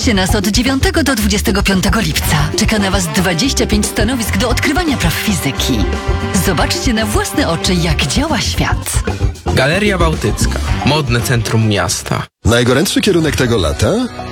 Odwiedźcie nas od 9 do 25 lipca. Czeka na Was 25 stanowisk do odkrywania praw fizyki. Zobaczcie na własne oczy, jak działa świat. Galeria Bałtycka. Modne centrum miasta. Najgorętszy kierunek tego lata?